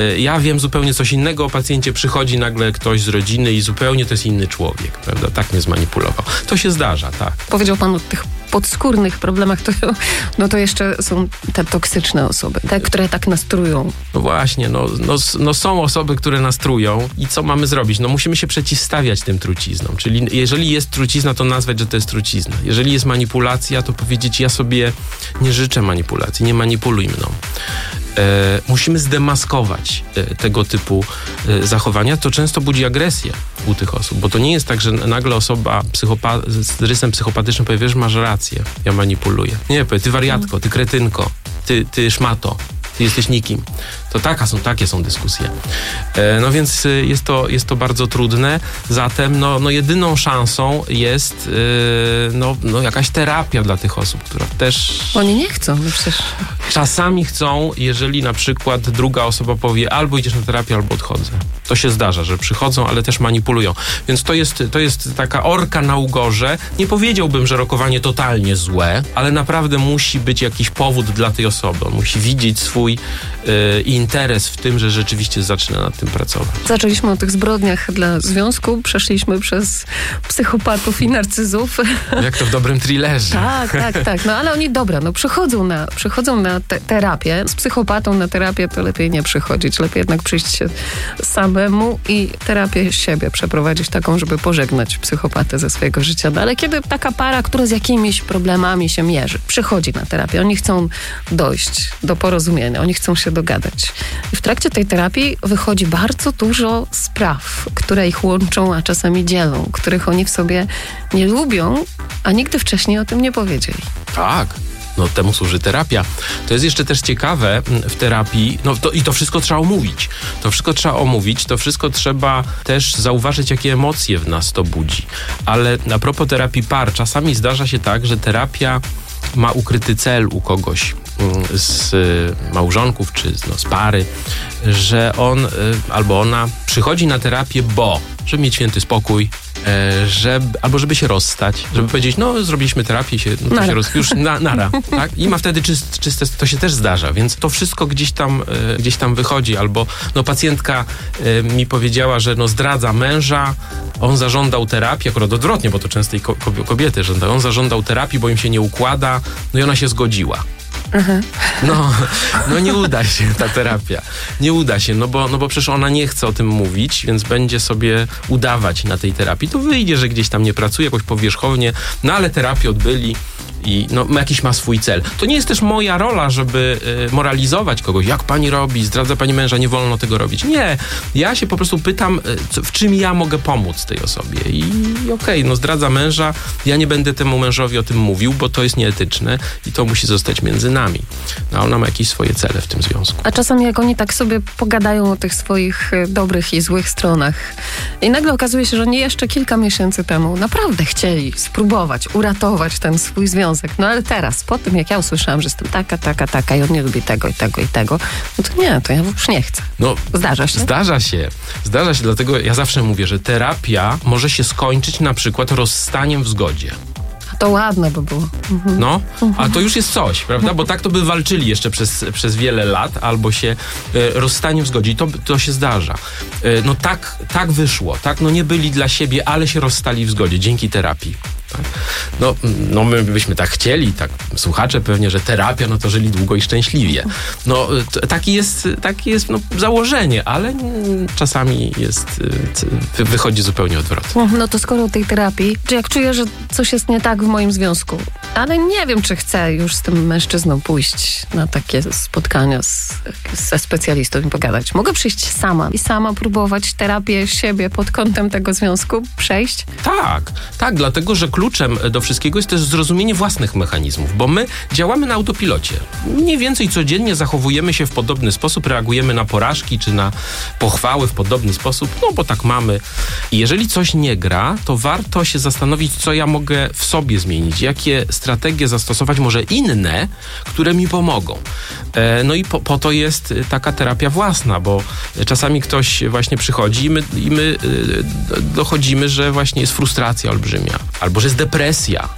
Ja wiem zupełnie coś innego o pacjencie, przychodzi nagle ktoś z rodziny i zupełnie to jest inny człowiek, prawda? Tak mnie zmanipulował. To się zdarza, tak. Powiedział pan o tych podskórnych problemach, to jeszcze są te toksyczne osoby, te, które tak nastrują. No właśnie, są osoby, które nastrują i co mamy zrobić? No musimy się przeciwstawiać tym truciznom, czyli jeżeli jest trucizna, to nazwać, że to jest trucizna. Jeżeli jest manipulacja, to powiedzieć, ja sobie nie życzę manipulacji, nie manipuluj mną. Musimy zdemaskować tego typu zachowania. To często budzi agresję u tych osób, bo to nie jest tak, że nagle osoba z rysem psychopatycznym powie, że masz rację, ja manipuluję. Nie, powie, ty wariatko, ty kretynko, ty szmato, ty jesteś nikim. To takie są dyskusje. No więc jest to bardzo trudne. Zatem jedyną szansą jest jakaś terapia dla tych osób, która też... Oni nie chcą, no przecież... Czasami chcą, jeżeli na przykład druga osoba powie, albo idziesz na terapię, albo odchodzę. To się zdarza, że przychodzą, ale też manipulują. Więc to jest taka orka na ugorze. Nie powiedziałbym, że rokowanie totalnie złe, ale naprawdę musi być jakiś powód dla tej osoby. On musi widzieć swój interes w tym, że rzeczywiście zaczyna nad tym pracować. Zaczęliśmy o tych zbrodniach dla związku, przeszliśmy przez psychopatów i narcyzów. Jak to w dobrym thrillerze. Tak. No ale oni przychodzą na terapię. Z psychopatą na terapię to lepiej nie przychodzić. Lepiej jednak przyjść się samemu i terapię siebie przeprowadzić taką, żeby pożegnać psychopatę ze swojego życia. No, ale kiedy taka para, która z jakimiś problemami się mierzy, przychodzi na terapię, oni chcą dojść do porozumienia, oni chcą się dogadać. I w trakcie tej terapii wychodzi bardzo dużo spraw, które ich łączą, a czasami dzielą, których oni w sobie nie lubią, a nigdy wcześniej o tym nie powiedzieli. Tak. Temu służy terapia. To jest jeszcze też ciekawe w terapii, to wszystko trzeba omówić. To wszystko trzeba też zauważyć, jakie emocje w nas to budzi. Ale a propos terapii par, czasami zdarza się tak, że terapia ma ukryty cel u kogoś z małżonków czy z pary, że on albo ona przychodzi na terapię, żeby mieć święty spokój, albo żeby się rozstać, żeby powiedzieć, zrobiliśmy terapię, to się już nara, tak? I ma wtedy czyste, to się też zdarza, więc to wszystko gdzieś tam wychodzi, albo pacjentka mi powiedziała, że zdradza męża, on zażądał terapii, akurat odwrotnie, bo to często i kobiety żądają, on zażądał terapii, bo im się nie układa, i ona się zgodziła. Nie uda się ta terapia. Nie uda się, bo przecież ona nie chce o tym mówić, więc będzie sobie udawać na tej terapii. To wyjdzie, że gdzieś tam nie pracuje jakoś powierzchownie, ale terapię odbyli i jakiś ma swój cel. To nie jest też moja rola, żeby moralizować kogoś. Jak pani robi? Zdradza pani męża? Nie wolno tego robić. Nie. Ja się po prostu pytam, w czym ja mogę pomóc tej osobie. I zdradza męża. Ja nie będę temu mężowi o tym mówił, bo to jest nieetyczne i to musi zostać między nami. Ona ma jakieś swoje cele w tym związku. A czasami jak oni tak sobie pogadają o tych swoich dobrych i złych stronach i nagle okazuje się, że oni jeszcze kilka miesięcy temu naprawdę chcieli spróbować uratować ten swój związek. Ale teraz, po tym jak ja usłyszałam, że jestem taka i on nie lubi tego i tego i tego, to ja już nie chcę. Zdarza się? Zdarza się, dlatego ja zawsze mówię, że terapia może się skończyć na przykład rozstaniem w zgodzie. To ładne by było. A to już jest coś, prawda? Bo tak to by walczyli jeszcze przez wiele lat, albo się rozstaniem w zgodzie. I to się zdarza. Tak wyszło, tak? Nie byli dla siebie, ale się rozstali w zgodzie dzięki terapii. Tak? My byśmy tak chcieli, tak słuchacze pewnie, że terapia, to żyli długo i szczęśliwie. Takie jest założenie, ale czasami wychodzi zupełnie odwrotnie. To skoro o tej terapii, czy jak czuję, że coś jest nie tak w moim związku, ale nie wiem, czy chcę już z tym mężczyzną pójść na takie spotkania ze specjalistą i pogadać. Mogę przyjść sama próbować terapię siebie pod kątem tego związku przejść? Tak, dlatego, że kluczem do wszystkiego jest też zrozumienie własnych mechanizmów, bo my działamy na autopilocie. Mniej więcej codziennie zachowujemy się w podobny sposób, reagujemy na porażki czy na pochwały w podobny sposób, bo tak mamy. I jeżeli coś nie gra, to warto się zastanowić, co ja mogę w sobie zmienić, jakie strategie zastosować, może inne, które mi pomogą. I po to jest taka terapia własna, bo czasami ktoś właśnie przychodzi i my dochodzimy, że właśnie jest frustracja olbrzymia, albo że jest depresja,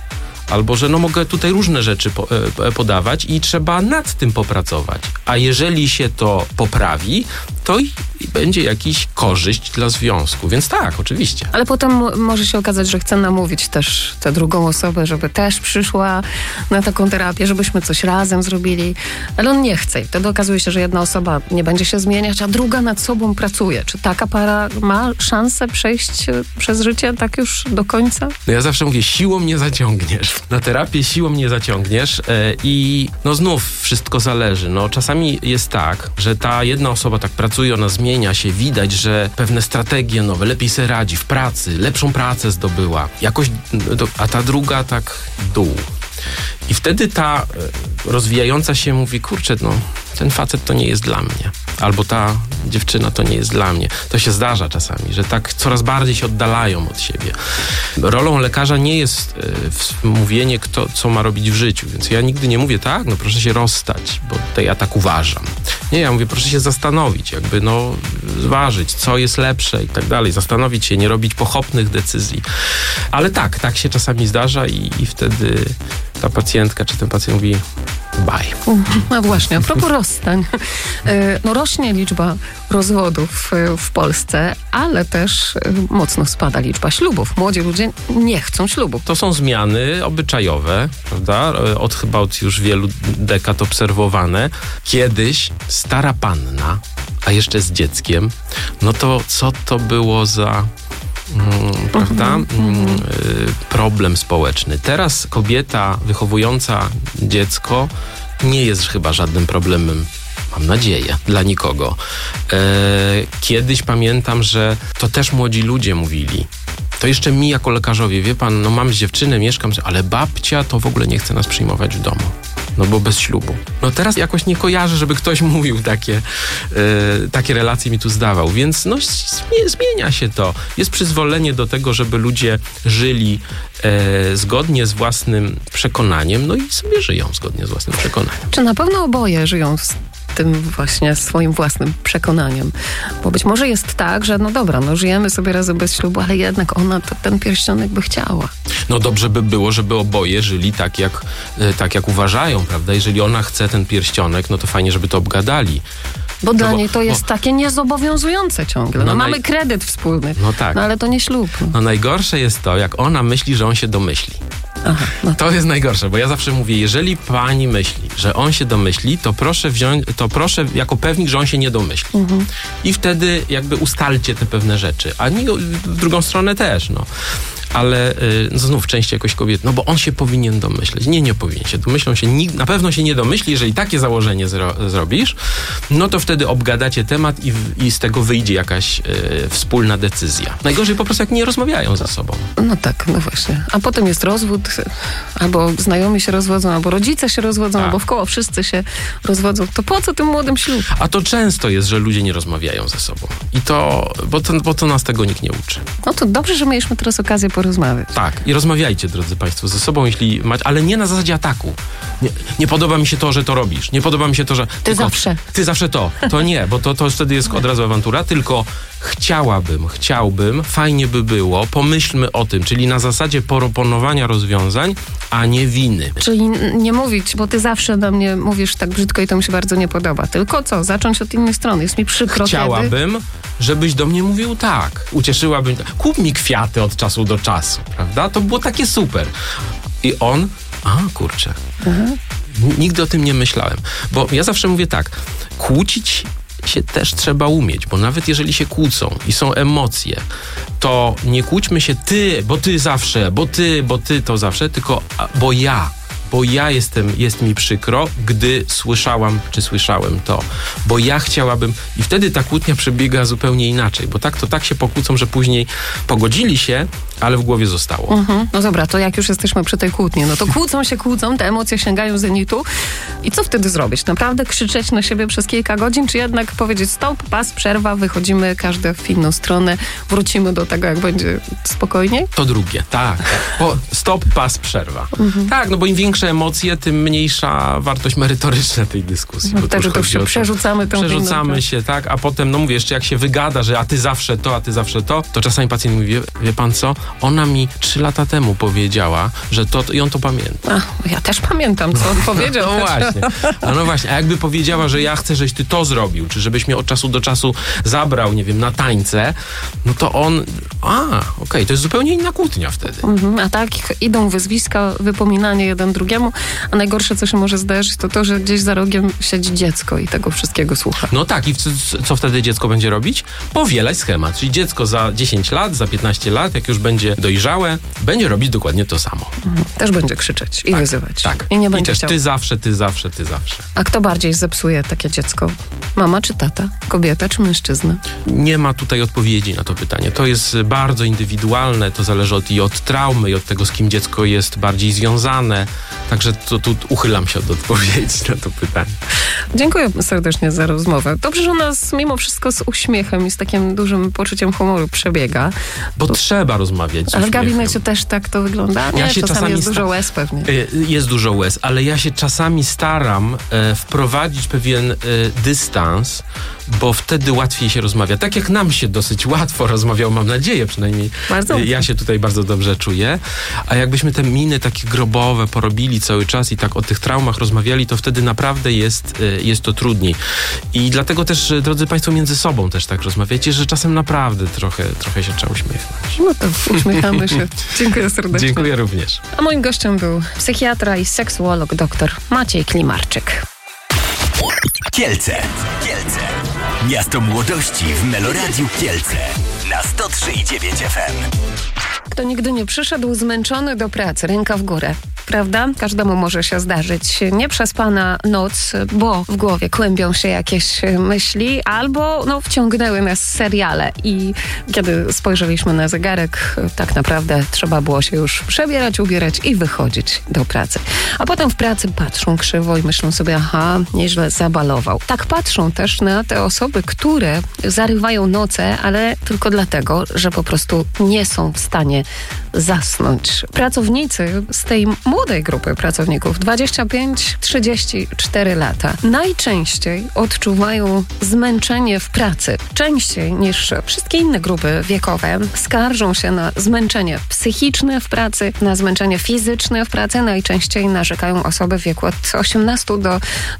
albo że no mogę tutaj różne rzeczy podawać i trzeba nad tym popracować. A jeżeli się to poprawi, to i będzie jakiś korzyść dla związku. Więc tak, oczywiście. Ale potem może się okazać, że chce namówić też tę drugą osobę, żeby też przyszła na taką terapię, żebyśmy coś razem zrobili. Ale on nie chce. I wtedy okazuje się, że jedna osoba nie będzie się zmieniać, a druga nad sobą pracuje. Czy taka para ma szansę przejść przez życie tak już do końca? No ja zawsze mówię, siłą nie zaciągniesz. Na terapię siłą nie zaciągniesz i no znów wszystko zależy. No czasami jest tak, że ta jedna osoba tak pracuje, ona zmienia się, widać, że pewne strategie nowe, lepiej sobie radzi w pracy, lepszą pracę zdobyła. Jakoś, a ta druga tak dół. I wtedy ta rozwijająca się mówi, kurczę, no ten facet to nie jest dla mnie. Albo ta dziewczyna to nie jest dla mnie. To się zdarza czasami, że tak coraz bardziej się oddalają od siebie. Rolą lekarza nie jest mówienie, kto co ma robić w życiu. Więc ja nigdy nie mówię, tak, no proszę się rozstać, bo to ja tak uważam. Nie, ja mówię, proszę się zastanowić, jakby no zważyć, co jest lepsze i tak dalej. Zastanowić się, nie robić pochopnych decyzji. Ale tak się czasami zdarza i wtedy ta pacjentka czy ten pacjent mówi bye. No właśnie, a propos rozstań. No rośnie liczba rozwodów w Polsce, ale też mocno spada liczba ślubów. Młodzi ludzie nie chcą ślubu. To są zmiany obyczajowe, prawda? Chyba od już wielu dekad obserwowane. Kiedyś stara panna, a jeszcze z dzieckiem, no to co to było za... prawda? Problem społeczny. Teraz kobieta wychowująca dziecko nie jest chyba żadnym problemem, mam nadzieję, dla nikogo. Kiedyś pamiętam, że to też młodzi ludzie mówili. To jeszcze mi jako lekarzowi, wie pan, no mam dziewczynę, mieszkam, ale babcia to w ogóle nie chce nas przyjmować w domu. No bo bez ślubu. No teraz jakoś nie kojarzę, żeby ktoś mówił takie relacje mi tu zdawał. Więc no zmienia się to. Jest przyzwolenie do tego, żeby ludzie żyli zgodnie z własnym przekonaniem, no i sobie żyją zgodnie z własnym przekonaniem. Czy na pewno oboje żyją z tym właśnie swoim własnym przekonaniem? Bo być może jest tak, że no dobra, no żyjemy sobie razem bez ślubu, ale jednak ona ten pierścionek by chciała. No dobrze by było, żeby oboje żyli tak jak uważają, prawda? Jeżeli ona chce ten pierścionek, no to fajnie, żeby to obgadali. Bo dla niej to jest takie niezobowiązujące ciągle. No mamy kredyt wspólny, no tak. No ale to nie ślub. No najgorsze jest to, jak ona myśli, że on się domyśli. Aha, no. To jest najgorsze, bo ja zawsze mówię, jeżeli pani myśli, że on się domyśli, to proszę jako pewnik, że on się nie domyśli. I wtedy jakby ustalcie te pewne rzeczy. A nie w drugą stronę też, no. Ale znów częściej jakoś kobiet, no bo on się powinien domyśleć. Nie powinien się. Na pewno się nie domyśli, jeżeli takie założenie zrobisz, no to wtedy obgadacie temat i z tego wyjdzie jakaś wspólna decyzja. Najgorzej po prostu jak nie rozmawiają ze sobą. No tak, no właśnie. A potem jest rozwód, albo znajomi się rozwodzą, albo rodzice się rozwodzą, albo wkoło wszyscy się rozwodzą. To po co tym młodym ślub? A to często jest, że ludzie nie rozmawiają ze sobą. I bo to nas tego nikt nie uczy. No to dobrze, że mieliśmy teraz okazję porozmawiać. Tak, i rozmawiajcie, drodzy państwo, ze sobą, jeśli macie, ale nie na zasadzie ataku. Nie podoba mi się to, że to robisz. Nie podoba mi się to, że... Ty zawsze to. To nie, bo to wtedy jest od razu awantura, tylko chciałbym, fajnie by było, pomyślmy o tym, czyli na zasadzie proponowania rozwiązań, a nie winy. Czyli nie mówić, bo ty zawsze do mnie mówisz tak brzydko i to mi się bardzo nie podoba. Tylko co? Zacząć od innej strony. Jest mi przykro. Chciałabym, żebyś do mnie mówił tak. Ucieszyłabym. Kup mi kwiaty od czasu do czasu, prawda? To było takie super. I on... kurczę. Nigdy o tym nie myślałem. Bo ja zawsze mówię tak. Kłócić się też trzeba umieć, bo nawet jeżeli się kłócą i są emocje, to nie kłóćmy się bo ty zawsze, bo ty to zawsze, tylko bo ja jest mi przykro, gdy słyszałem to. Bo ja chciałabym... I wtedy ta kłótnia przebiega zupełnie inaczej, bo tak się pokłócą, że później pogodzili się, ale w głowie zostało. No dobra, to jak już jesteśmy przy tej kłótni, no to kłócą, te emocje sięgają zenitu. I co wtedy zrobić? Naprawdę krzyczeć na siebie przez kilka godzin, czy jednak powiedzieć stop, pas, przerwa, wychodzimy każdy w inną stronę, wrócimy do tego, jak będzie spokojniej? To drugie, tak. Stop, pas, przerwa. Tak, no bo im większe emocje, tym mniejsza wartość merytoryczna tej dyskusji. No wtedy to już przerzucamy się, tak, a potem, no mówię, jeszcze jak się wygada, że a ty zawsze to, to czasami pacjent mówi, wie pan co, ona mi 3 lata temu powiedziała, że to i on to pamięta. Ja też pamiętam, co on powiedział. No właśnie, a jakby powiedziała, że ja chcę, żebyś ty to zrobił, czy żebyś mnie od czasu do czasu zabrał, nie wiem, na tańce, no to on, okej, to jest zupełnie inna kłótnia wtedy. A tak idą wyzwiska, wypominanie jeden drugiemu, a najgorsze, co się może zdarzyć, to to, że gdzieś za rogiem siedzi dziecko i tego wszystkiego słucha. No tak, i co wtedy dziecko będzie robić? Powielać schemat, czyli dziecko za 10 lat, za 15 lat, jak już będzie dojrzałe, będzie robić dokładnie to samo. Też będzie krzyczeć i wyzywać. Tak. I nie będzie też chciał. ty zawsze. A kto bardziej zepsuje takie dziecko? Mama czy tata? Kobieta czy mężczyzna? Nie ma tutaj odpowiedzi na to pytanie. To jest bardzo indywidualne, to zależy od traumy i od tego, z kim dziecko jest bardziej związane. Także tu uchylam się od odpowiedzi na to pytanie. Dziękuję serdecznie za rozmowę. Dobrze, że u nas mimo wszystko z uśmiechem i z takim dużym poczuciem humoru przebiega. Bo trzeba rozmawiać z Ale w uśmiechem. gabinecie też tak to wygląda? Nie, czasami jest dużo łez pewnie. Jest dużo łez, ale ja się czasami staram wprowadzić pewien dystans, bo wtedy łatwiej się rozmawia. Tak jak nam się dosyć łatwo rozmawiało, mam nadzieję przynajmniej. Bardzo. Ja się tutaj bardzo dobrze czuję. A jakbyśmy te miny takie grobowe porobili cały czas i tak o tych traumach rozmawiali, to wtedy naprawdę jest to trudniej. I dlatego też, drodzy Państwo, między sobą też tak rozmawiacie, że czasem naprawdę trochę się trzeba uśmiechnąć. No to uśmiechamy się. Dziękuję serdecznie. Dziękuję również. A moim gościem był psychiatra i seksuolog dr Maciej Klimarczyk. Kielce. Miasto młodości w Meloradiu Kielce. Na 103,9 FM. Kto nigdy nie przyszedł zmęczony do pracy, ręka w górę. Prawda? Każdemu może się zdarzyć nieprzespana noc, bo w głowie kłębią się jakieś myśli, albo wciągnęły nas seriale i kiedy spojrzeliśmy na zegarek, tak naprawdę trzeba było się już przebierać, ubierać i wychodzić do pracy. A potem w pracy patrzą krzywo i myślą sobie, nieźle zabalował. Tak patrzą też na te osoby, które zarywają noce, ale tylko dlatego, że po prostu nie są w stanie zasnąć. Pracownicy z tej młodej grupy pracowników, 25-34 lata, najczęściej odczuwają zmęczenie w pracy. Częściej niż wszystkie inne grupy wiekowe skarżą się na zmęczenie psychiczne w pracy, na zmęczenie fizyczne w pracy. Najczęściej narzekają osoby w wieku od 18 do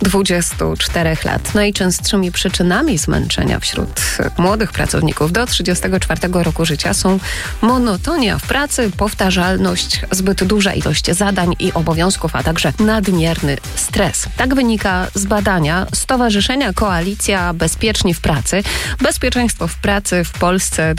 24 lat. Najczęstszymi przyczynami zmęczenia wśród młodych pracowników do 34 roku życia są monotonia w pracy, powtarzalność, zbyt duża ilość zadań i obowiązków, a także nadmierny stres. Tak wynika z badania Stowarzyszenia Koalicja Bezpieczni w Pracy. Bezpieczeństwo w pracy w Polsce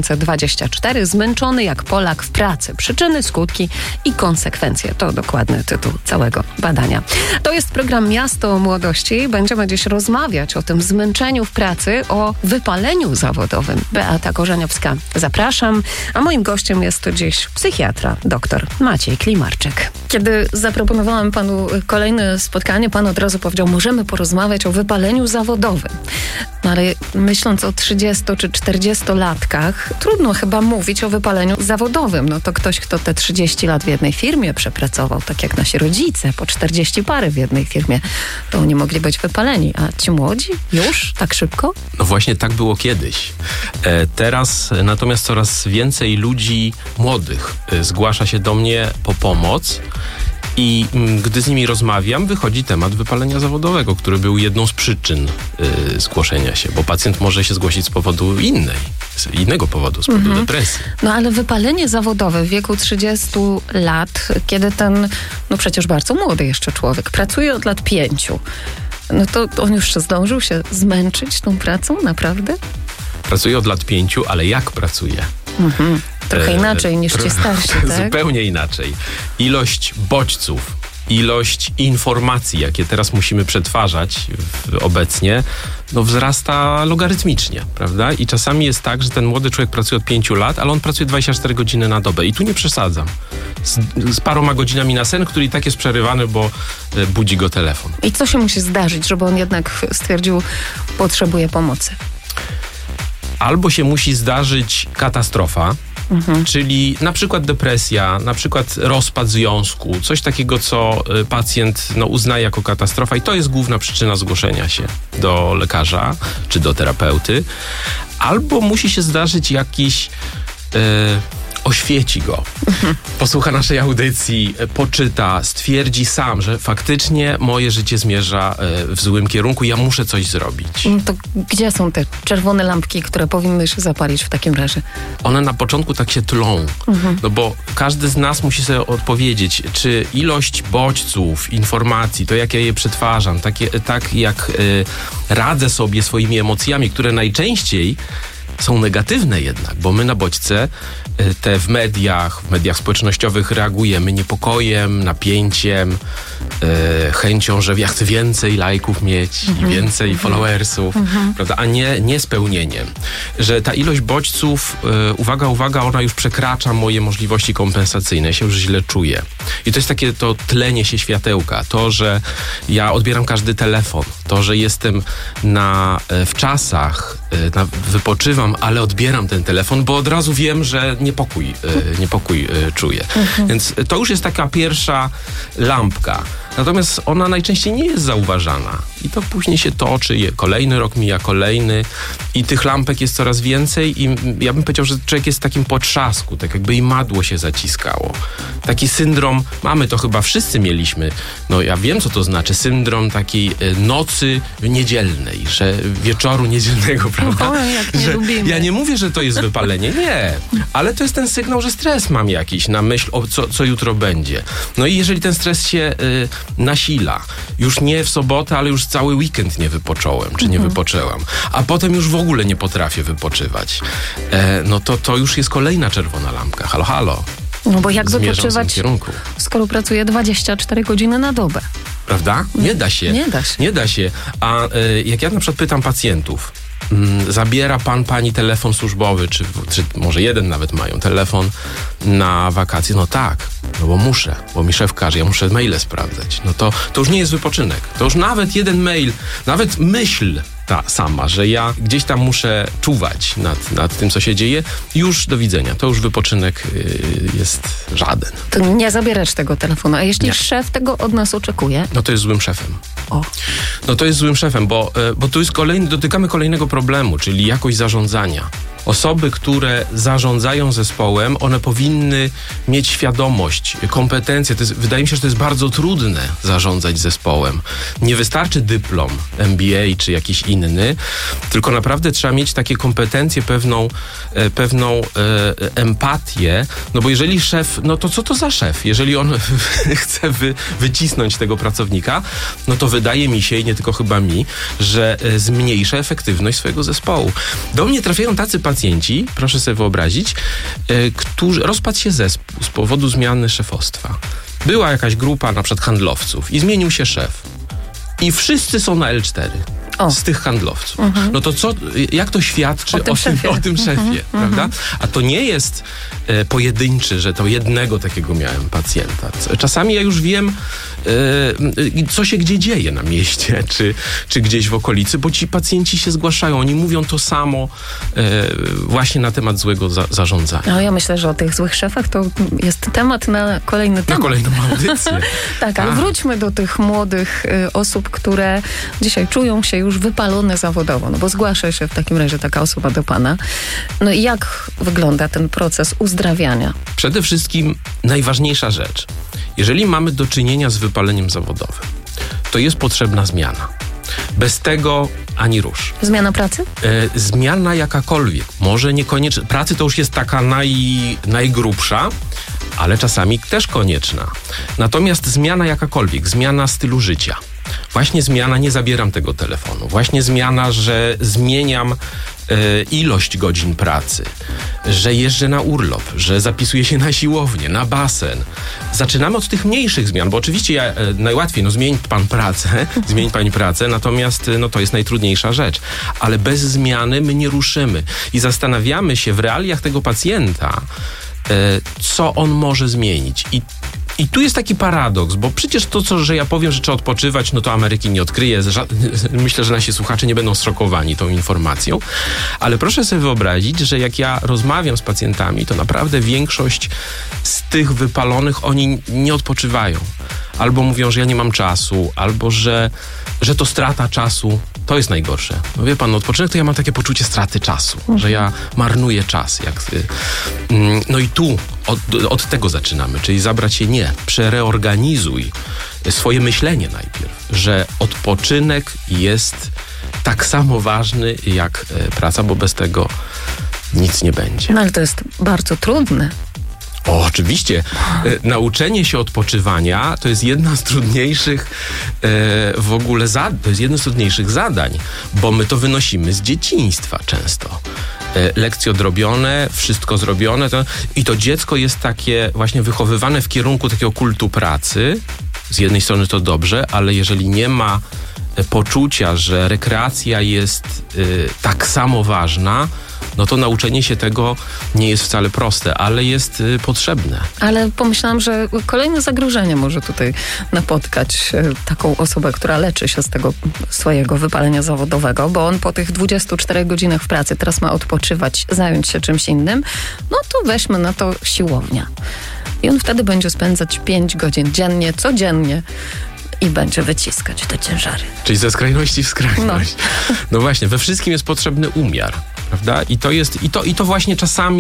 2024. Zmęczony jak Polak w pracy. Przyczyny, skutki i konsekwencje. To dokładny tytuł całego badania. To jest program Miasto Młodości. Będziemy dziś rozmawiać o tym zmęczeniu w pracy, o wypaleniu zawodowym. Beata Korzeniowska. Zapraszam. A moim gościem jest dziś psychiatra, dr Maciej Klimarczyk. Kiedy zaproponowałam panu kolejne spotkanie, pan od razu powiedział, możemy porozmawiać o wypaleniu zawodowym. No ale myśląc o 30 czy 40-latkach, trudno chyba mówić o wypaleniu zawodowym. No to ktoś, kto te 30 lat w jednej firmie przepracował, tak jak nasi rodzice, po 40 parę w jednej firmie, to oni mogli być wypaleni. A ci młodzi? Już? Tak szybko? No właśnie tak było kiedyś. Teraz natomiast coraz więcej ludzi młodych zgłasza się do mnie po pomoc i gdy z nimi rozmawiam, wychodzi temat wypalenia zawodowego, który był jedną z przyczyn zgłoszenia się, bo pacjent może się zgłosić z powodu innego powodu, z powodu depresji. No ale wypalenie zawodowe w wieku 30 lat, kiedy ten, przecież bardzo młody jeszcze człowiek, pracuje od lat 5, no to on już zdążył się zmęczyć tą pracą, naprawdę? Pracuje od lat 5, ale jak pracuje? Trochę inaczej niż ci starsi, tak? Zupełnie inaczej. Ilość bodźców, ilość informacji, jakie teraz musimy przetwarzać obecnie, wzrasta logarytmicznie, prawda? I czasami jest tak, że ten młody człowiek pracuje od 5 lat, ale on pracuje 24 godziny na dobę. I tu nie przesadzam. Z paroma godzinami na sen, który i tak jest przerywany, bo budzi go telefon. I co się musi zdarzyć, żeby on jednak stwierdził, potrzebuje pomocy? Albo się musi zdarzyć katastrofa, czyli na przykład depresja, na przykład rozpad związku, coś takiego, co pacjent uznaje jako katastrofa i to jest główna przyczyna zgłoszenia się do lekarza czy do terapeuty. Albo musi się zdarzyć jakiś oświeci go, posłucha naszej audycji, poczyta, stwierdzi sam, że faktycznie moje życie zmierza w złym kierunku, ja muszę coś zrobić. To gdzie są te czerwone lampki, które powinny się zapalić w takim razie? One na początku tak się tlą, no bo każdy z nas musi sobie odpowiedzieć, czy ilość bodźców, informacji, to jak ja je przetwarzam, tak jak radzę sobie swoimi emocjami, które najczęściej są negatywne jednak, bo my na bodźce te w mediach społecznościowych reagujemy niepokojem, napięciem, chęcią, że ja chcę więcej lajków mieć i więcej followersów, prawda, a nie spełnieniem. Że ta ilość bodźców, uwaga, ona już przekracza moje możliwości kompensacyjne, ja się już źle czuję. I to jest takie to tlenie się światełka, to, że ja odbieram każdy telefon, to, że jestem w czasach, wypoczywam, ale odbieram ten telefon, bo od razu wiem, że niepokój czuję. Więc to już jest taka pierwsza lampka. Natomiast ona najczęściej nie jest zauważana. I to później się toczy, kolejny rok mija, kolejny i tych lampek jest coraz więcej i ja bym powiedział, że człowiek jest w takim potrzasku, tak jakby imadło się zaciskało. Taki syndrom, mamy to chyba wszyscy mieliśmy, no ja wiem, co to znaczy, syndrom takiej nocy niedzielnej, że wieczoru niedzielnego, prawda? Jak nie lubimy. Ja nie mówię, że to jest wypalenie, nie, ale to jest ten sygnał, że stres mam jakiś na myśl o co jutro będzie. No i jeżeli ten stres się nasila, już nie w sobotę, ale już cały weekend nie wypocząłem, czy nie wypoczęłam, a potem już w ogóle nie potrafię wypoczywać, no to już jest kolejna czerwona lampka. Halo. No bo jak Zmierzam wypoczywać, w tym kierunku. skoro pracuję 24 godziny na dobę? Prawda? Nie da się. Nie da się. A jak ja na przykład pytam pacjentów, zabiera pani telefon służbowy, czy może jeden nawet mają telefon na wakacje? No tak, no bo muszę, bo mi szef każe, ja muszę maile sprawdzać. No to już nie jest wypoczynek. To już nawet jeden mail, nawet myśl ta sama, że ja gdzieś tam muszę czuwać nad tym, co się dzieje, już do widzenia. To już wypoczynek jest żaden. To nie zabierać tego telefonu. A jeśli szef tego od nas oczekuje? No to jest złym szefem. O. No to jest złym szefem, bo tu jest dotykamy kolejnego problemu, czyli jakość zarządzania. Osoby, które zarządzają zespołem, one powinny mieć świadomość, kompetencje. Wydaje mi się, że to jest bardzo trudne zarządzać zespołem. Nie wystarczy dyplom MBA czy jakiś inny, tylko naprawdę trzeba mieć takie kompetencje, pewną empatię, no bo jeżeli szef, no to co to za szef? Jeżeli on chce wycisnąć tego pracownika, no to wydaje mi się, i nie tylko chyba mi, że zmniejsza efektywność swojego zespołu. Do mnie trafiają tacy pacjenci, proszę sobie wyobrazić, którzy rozpadł się zespół z powodu zmiany szefostwa. Była jakaś grupa na przykład handlowców i zmienił się szef. I wszyscy są na L4 z tych handlowców. No to jak to świadczy o tym szefie, prawda? A to nie jest pojedynczy, że to jednego takiego miałem pacjenta. Czasami ja już wiem, co się gdzie dzieje na mieście, czy gdzieś w okolicy, bo ci pacjenci się zgłaszają. Oni mówią to samo właśnie na temat złego zarządzania. No ja myślę, że o tych złych szefach to jest temat na kolejny temat. Na kolejną audycję. Tak, ale wróćmy do tych młodych osób, które dzisiaj czują się już wypalone zawodowo, no bo zgłasza się w takim razie taka osoba do pana. No i jak wygląda ten proces uzdrawiania? Przede wszystkim najważniejsza rzecz. Jeżeli mamy do czynienia z wypaleniem zawodowym, to jest potrzebna zmiana. Bez tego ani rusz. Zmiana pracy? Zmiana jakakolwiek. Może niekoniecznie. Pracy to już jest taka najgrubsza, ale czasami też konieczna. Natomiast zmiana jakakolwiek, zmiana stylu życia. Właśnie zmiana, nie zabieram tego telefonu. Właśnie zmiana, że zmieniam ilość godzin pracy, że jeżdżę na urlop, że zapisuję się na siłownię, na basen. Zaczynamy od tych mniejszych zmian, bo oczywiście najłatwiej, zmień pan pracę, zmień pani pracę, natomiast to jest najtrudniejsza rzecz. Ale bez zmiany my nie ruszymy. I zastanawiamy się w realiach tego pacjenta, co on może zmienić. I tu jest taki paradoks, bo przecież że ja powiem, że trzeba odpoczywać, no to Ameryki nie odkryje. Myślę, że nasi słuchacze nie będą zszokowani tą informacją. Ale proszę sobie wyobrazić, że jak ja rozmawiam z pacjentami, to naprawdę większość z tych wypalonych, oni nie odpoczywają. Albo mówią, że ja nie mam czasu, albo że to strata czasu To jest najgorsze. No wie pan, odpoczynek to ja mam takie poczucie straty czasu, że ja marnuję czas. No i tu od tego zaczynamy, czyli zabrać się przereorganizuj swoje myślenie najpierw, że odpoczynek jest tak samo ważny jak praca, bo bez tego nic nie będzie. No ale to jest bardzo trudne. Oczywiście. Nauczenie się odpoczywania to jest jedna z trudniejszych w ogóle to jest jedno z trudniejszych zadań, bo my to wynosimy z dzieciństwa często. Lekcje odrobione, wszystko zrobione i to dziecko jest takie właśnie wychowywane w kierunku takiego kultu pracy. Z jednej strony to dobrze, ale jeżeli nie ma poczucia, że rekreacja jest tak samo ważna, no to nauczenie się tego nie jest wcale proste, ale jest potrzebne. Ale pomyślałam, że kolejne zagrożenie może tutaj napotkać taką osobę, która leczy się z tego swojego wypalenia zawodowego, bo on po tych 24 godzinach w pracy teraz ma odpoczywać, zająć się czymś innym, no to weźmy na to siłownia. I on wtedy będzie spędzać 5 godzin dziennie, codziennie i będzie wyciskać te ciężary. Czyli ze skrajności w skrajność. No właśnie, we wszystkim jest potrzebny umiar. Prawda? I to właśnie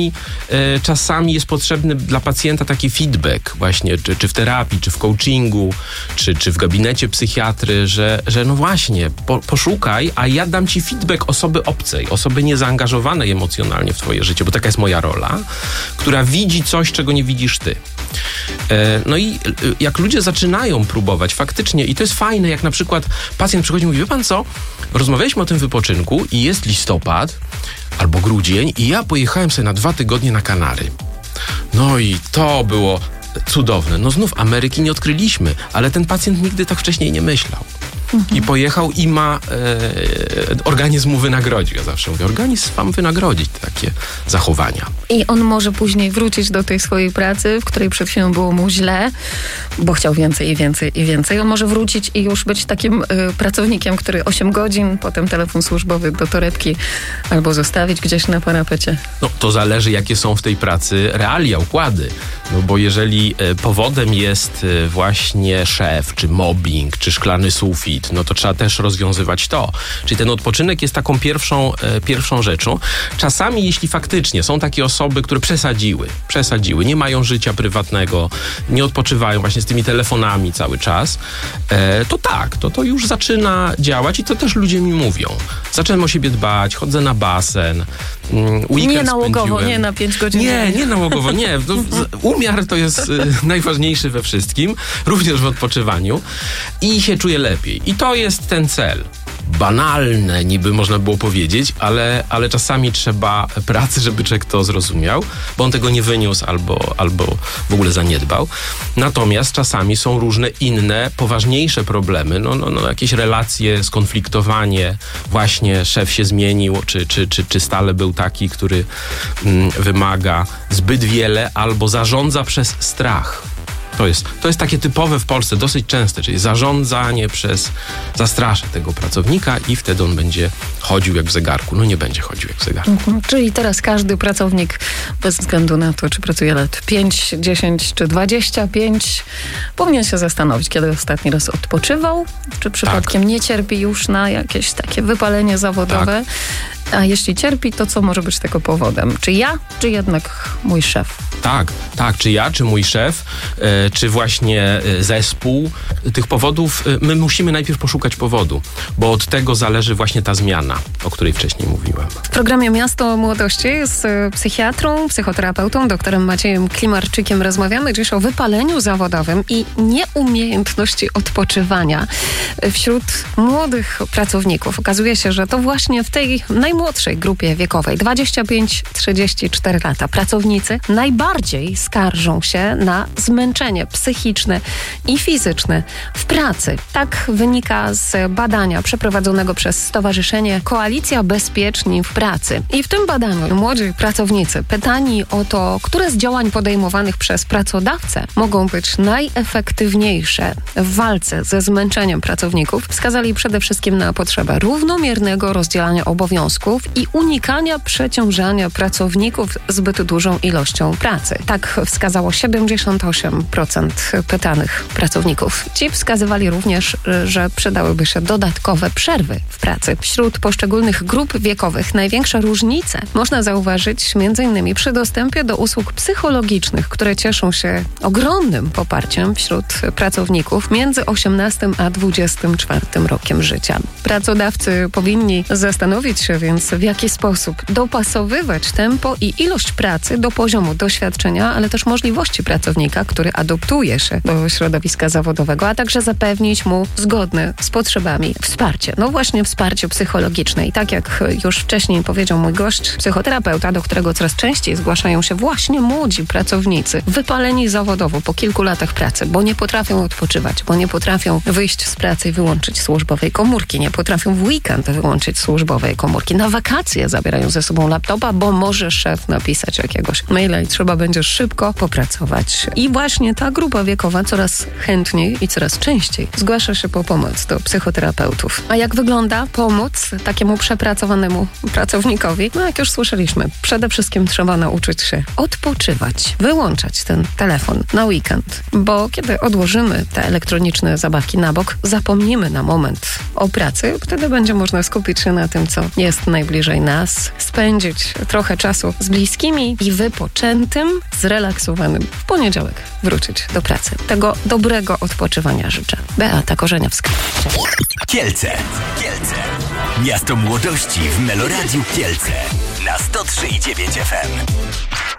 czasami jest potrzebny dla pacjenta taki feedback właśnie, czy w terapii, czy w coachingu, czy w gabinecie psychiatry, że no właśnie, poszukaj, a ja dam ci feedback osoby obcej, osoby niezaangażowanej emocjonalnie w twoje życie, bo taka jest moja rola, która widzi coś, czego nie widzisz ty. No i jak ludzie zaczynają próbować faktycznie, i to jest fajne, jak na przykład pacjent przychodzi i mówi, wie pan co, rozmawialiśmy o tym wypoczynku i jest listopad albo grudzień i ja pojechałem sobie na 2 tygodnie na Kanary. No i to było cudowne. No znów Ameryki nie odkryliśmy, ale ten pacjent nigdy tak wcześniej nie myślał. I pojechał i organizm mu wynagrodził. Ja zawsze mówię, organizm wam wynagrodzi takie zachowania. I on może później wrócić do tej swojej pracy, w której przed chwilą było mu źle, bo chciał więcej i więcej i więcej. On może wrócić i już być takim pracownikiem, który 8 godzin, potem telefon służbowy do torebki albo zostawić gdzieś na parapecie. No to zależy, jakie są w tej pracy realia, układy. No bo jeżeli powodem jest właśnie szef, czy mobbing, czy szklany sufit, no to trzeba też rozwiązywać to. Czyli ten odpoczynek jest taką pierwszą rzeczą. Czasami, jeśli faktycznie są takie osoby, które przesadziły, nie mają życia prywatnego, nie odpoczywają właśnie z tymi telefonami cały czas, to tak, to już zaczyna działać i to też ludzie mi mówią. Zacząłem o siebie dbać, chodzę na basen, weekend nie nałogowo, spędziłem. Nie na 5 godzin. Nie nałogowo, nie. Umiar to jest najważniejszy we wszystkim, również w odpoczywaniu i się czuję lepiej. I to jest ten cel. Banalne niby można było powiedzieć, ale czasami trzeba pracy, żeby człowiek to zrozumiał, bo on tego nie wyniósł albo w ogóle zaniedbał. Natomiast czasami są różne inne, poważniejsze problemy, no jakieś relacje, skonfliktowanie, właśnie szef się zmienił, czy stale był taki, który wymaga zbyt wiele albo zarządza przez strach. To jest takie typowe w Polsce, dosyć częste, czyli zarządzanie zastraszę tego pracownika i wtedy on będzie chodził jak w zegarku. No nie będzie chodził jak w zegarku. Czyli teraz każdy pracownik, bez względu na to, czy pracuje lat 5, 10 czy 25, powinien się zastanowić, kiedy ostatni raz odpoczywał, czy przypadkiem nie cierpi już na jakieś takie wypalenie zawodowe. A jeśli cierpi, to co może być tego powodem? Czy ja, czy jednak mój szef? Tak, czy ja, czy mój szef, czy właśnie zespół. Tych powodów, my musimy najpierw poszukać powodu, bo od tego zależy właśnie ta zmiana, o której wcześniej mówiłem. W programie Miasto Młodości z psychiatrą, psychoterapeutą, doktorem Maciejem Klimarczykiem rozmawiamy dziś o wypaleniu zawodowym i nieumiejętności odpoczywania wśród młodych pracowników. Okazuje się, że to właśnie w tej najmłodszej grupie wiekowej, 25-34 lata, pracownicy najbardziej skarżą się na zmęczenie psychiczne i fizyczne w pracy. Tak wynika z badania przeprowadzonego przez Stowarzyszenie Koalicja Bezpieczni w Pracy. I w tym badaniu młodzi pracownicy pytani o to, które z działań podejmowanych przez pracodawcę mogą być najefektywniejsze w walce ze zmęczeniem pracowników, wskazali przede wszystkim na potrzebę równomiernego rozdzielania obowiązków pracowników i unikania przeciążania pracowników zbyt dużą ilością pracy. Tak wskazało 78% pytanych pracowników. Ci wskazywali również, że przydałyby się dodatkowe przerwy w pracy. Wśród poszczególnych grup wiekowych największe różnice można zauważyć m.in. przy dostępie do usług psychologicznych, które cieszą się ogromnym poparciem wśród pracowników między 18 a 24 rokiem życia. Pracodawcy powinni zastanowić się więc, w jaki sposób dopasowywać tempo i ilość pracy do poziomu doświadczenia, ale też możliwości pracownika, który adoptuje się do środowiska zawodowego, a także zapewnić mu zgodne z potrzebami wsparcie. No właśnie wsparcie psychologiczne. I tak jak już wcześniej powiedział mój gość, psychoterapeuta, do którego coraz częściej zgłaszają się właśnie młodzi pracownicy, wypaleni zawodowo po kilku latach pracy, bo nie potrafią odpoczywać, bo nie potrafią wyjść z pracy i wyłączyć służbowej komórki, nie potrafią w weekend wyłączyć służbowej komórki. Na wakacje zabierają ze sobą laptopa, bo może szef napisać jakiegoś maila i trzeba będzie szybko popracować. I właśnie ta grupa wiekowa coraz chętniej i coraz częściej zgłasza się po pomoc do psychoterapeutów. A jak wygląda pomoc takiemu przepracowanemu pracownikowi? No jak już słyszeliśmy, przede wszystkim trzeba nauczyć się odpoczywać, wyłączać ten telefon na weekend, bo kiedy odłożymy te elektroniczne zabawki na bok, zapomnimy na moment o pracy, wtedy będzie można skupić się na tym, co jest najbliżej nas, spędzić trochę czasu z bliskimi i wypoczętym, zrelaksowanym w poniedziałek wrócić do pracy. Tego dobrego odpoczywania życzę. Beata Korzeniowska. Kielce. Miasto młodości w Meloradiu Kielce na 103,9 FM.